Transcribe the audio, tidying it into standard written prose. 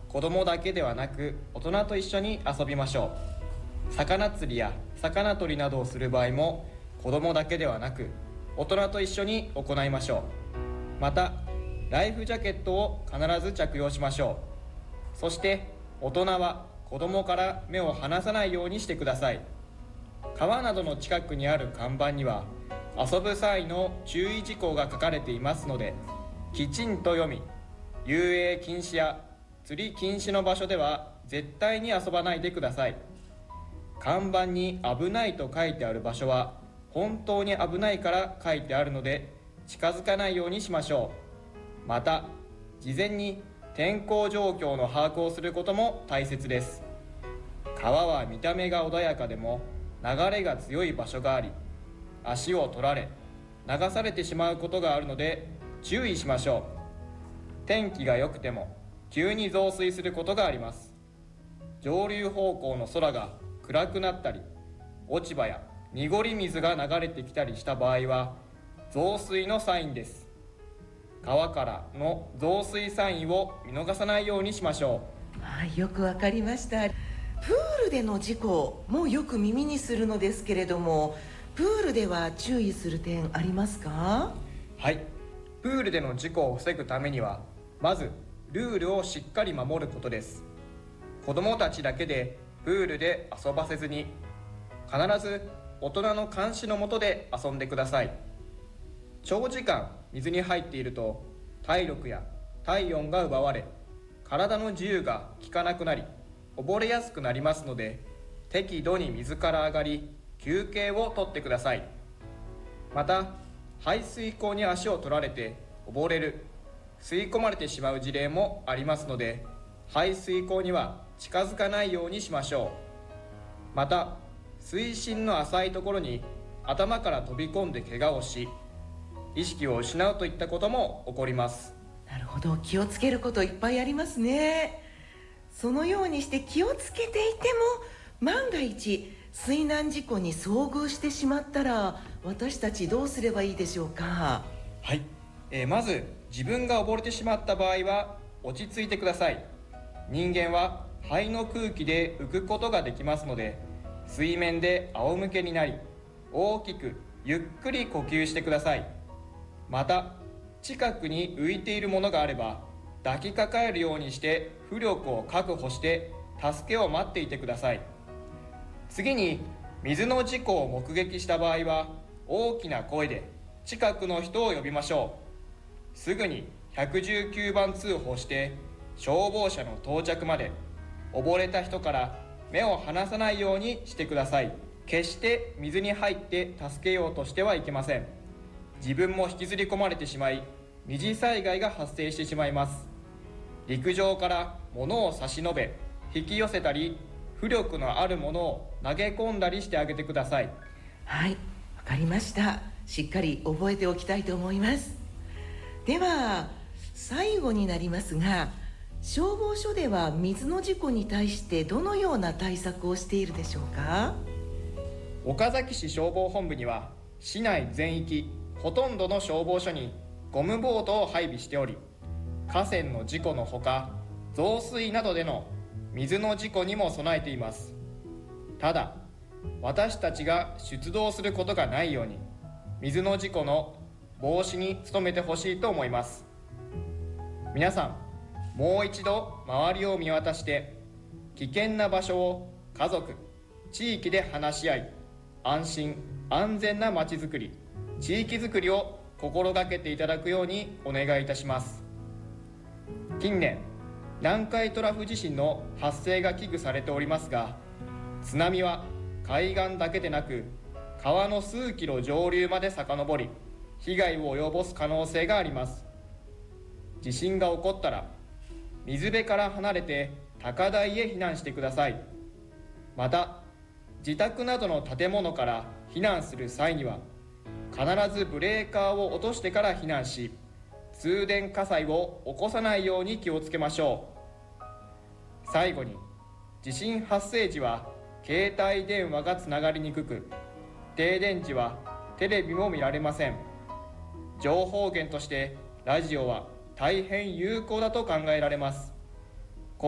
子供だけではなく大人と一緒に遊びましょう。魚釣りや魚取りなどをする場合も子供だけではなく大人と一緒に行いましょう。またライフジャケットを必ず着用しましょう。そして大人は子供から目を離さないようにしてください。川などの近くにある看板には遊ぶ際の注意事項が書かれていますので、きちんと読み、遊泳禁止や釣り禁止の場所では絶対に遊ばないでください。看板に危ないと書いてある場所は本当に危ないから書いてあるので近づかないようにしましょう。また事前に天候状況の把握をすることも大切です。川は見た目が穏やかでも流れが強い場所があり、足を取られ流されてしまうことがあるので注意しましょう。天気が良くても急に増水することがあります。上流方向の空が暗くなったり、落ち葉や濁り水が流れてきたりした場合は増水のサインです。川からの増水サインを見逃さないようにしましょう。 はい、よくわかりました。プールでの事故もよく耳にするのですけれども、プールでは注意する点ありますか？ はい、プールでの事故を防ぐためにはまずルールをしっかり守ることです。子どもたちだけでプールで遊ばせずに、必ず大人の監視の下で遊んでください。長時間水に入っていると体力や体温が奪われ、体の自由が利かなくなり溺れやすくなりますので、適度に水から上がり休憩をとってください。また排水溝に足を取られて溺れる、吸い込まれてしまう事例もありますので、排水溝には近づかないようにしましょう。また水深の浅いところに頭から飛び込んで怪我をし、意識を失うといったことも起こります。 なるほど、気をつけることいっぱいありますね。そのようにして気をつけていても万が一水難事故に遭遇してしまったら、私たちどうすればいいでしょうか？ はい、まず自分が溺れてしまった場合は落ち着いてください。人間は肺の空気で浮くことができますので、水面で仰向けになり大きくゆっくり呼吸してください。また近くに浮いているものがあれば抱きかかえるようにして浮力を確保して助けを待っていてください。次に水の事故を目撃した場合は大きな声で近くの人を呼びましょう。すぐに119番通報して消防車の到着まで溺れた人から目を離さないようにしてください。決して水に入って助けようとしてはいけません。自分も引きずり込まれてしまい二次災害が発生してしまいます。陸上から物を差し伸べ引き寄せたり、浮力のあるものを投げ込んだりしてあげてください。 はい、わかりました。しっかり覚えておきたいと思います。では最後になりますが、消防署では水の事故に対してどのような対策をしているでしょうか？ 岡崎市消防本部には市内全域ほとんどの消防署にゴムボートを配備しており、河川の事故のほか増水などでの水の事故にも備えています。ただ私たちが出動することがないように水の事故の防止に努めてほしいと思います。皆さんもう一度周りを見渡して危険な場所を家族、地域で話し合い、安心安全なまちづくり、地域づくりを心がけていただくようにお願いいたします。近年南海トラフ地震の発生が危惧されておりますが、津波は海岸だけでなく川の数キロ上流まで遡り被害を及ぼす可能性があります。地震が起こったら水辺から離れて高台へ避難してください。また自宅などの建物から避難する際には必ずブレーカーを落としてから避難し、通電火災を起こさないように気をつけましょう。最後に地震発生時は携帯電話がつながりにくく、停電時はテレビも見られません。情報源としてラジオは大変有効だと考えられます。